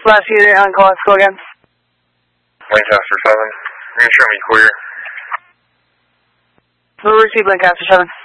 last unit on call. Let's go again. Lancaster 7. Reassure me clear. We'll receive Lancaster 7.